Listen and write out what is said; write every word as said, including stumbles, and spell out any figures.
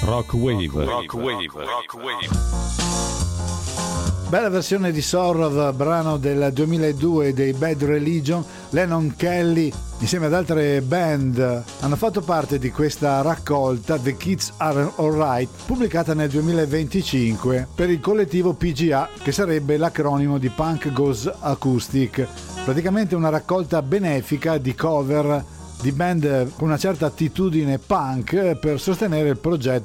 Rock Wave. Rock Wave. Rock Wave. Bella versione di Sorrow, brano del duemiladue dei Bad Religion. Lennon Kelly insieme ad altre band hanno fatto parte di questa raccolta The Kids Are Alright, pubblicata nel duemilaventicinque per il collettivo P G A, che sarebbe l'acronimo di Punk Goes Acoustic. Praticamente una raccolta benefica di cover di band con una certa attitudine punk per sostenere il progetto